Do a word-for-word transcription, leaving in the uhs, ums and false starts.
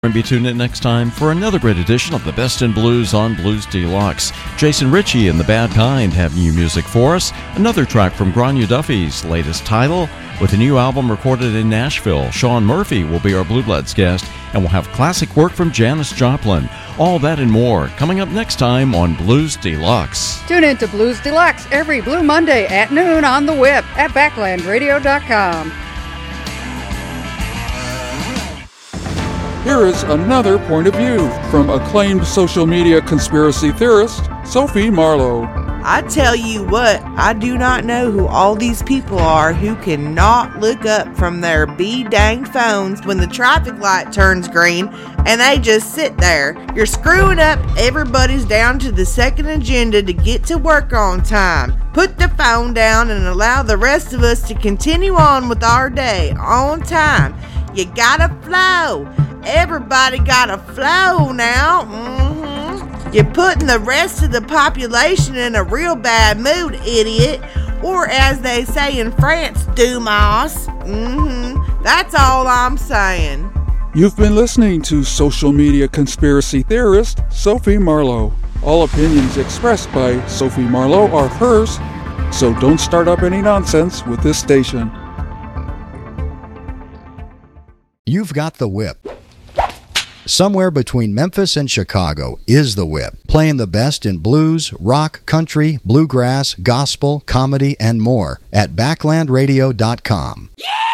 And be tuned in next time for another great edition of the Best in Blues on Blues Deluxe. Jason Ritchie and the Bad Kind have new music for us. Another track from Grania Duffy's latest title. With a new album recorded in Nashville, Sean Murphy will be our Blue Bloods guest, and we'll have classic work from Janis Joplin. All that and more coming up next time on Blues Deluxe. Tune in to Blues Deluxe every Blue Monday at noon on the web at backland radio dot com. Here is another point of view from acclaimed social media conspiracy theorist Sophie Marlowe. I tell you what, I do not know who all these people are who cannot look up from their bee-dang phones when the traffic light turns green and they just sit there. You're screwing up everybody's down to the second agenda to get to work on time. Put the phone down and allow the rest of us to continue on with our day on time. You gotta flow. Everybody gotta flow now. Mm-hmm. You're putting the rest of the population in a real bad mood, idiot. Or as they say in France, Dumas. Mm-hmm. That's all I'm saying. You've been listening to social media conspiracy theorist Sophie Marlowe. All opinions expressed by Sophie Marlowe are hers, so don't start up any nonsense with this station. You've got the Whip. Somewhere between Memphis and Chicago is the Whip, playing the best in blues, rock, country, bluegrass, gospel, comedy, and more at backland radio dot com. Yeah!